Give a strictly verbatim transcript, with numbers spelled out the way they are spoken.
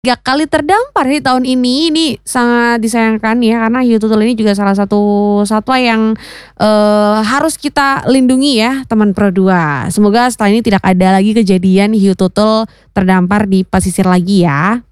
tiga kali terdampar di tahun ini. Ini sangat disayangkan ya karena hiu tutul ini juga salah satu satwa yang, eee, harus kita lindungi ya teman Pro dua. Semoga setelah ini tidak ada lagi kejadian hiu tutul terdampar di pesisir lagi ya.